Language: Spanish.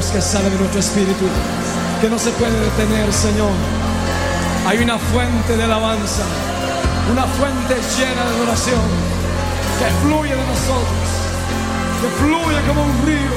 Dios que sale de nuestro espíritu, que no se puede detener, Señor. Hay una fuente de alabanza, una fuente llena de adoración que fluye de nosotros, que fluye como un río.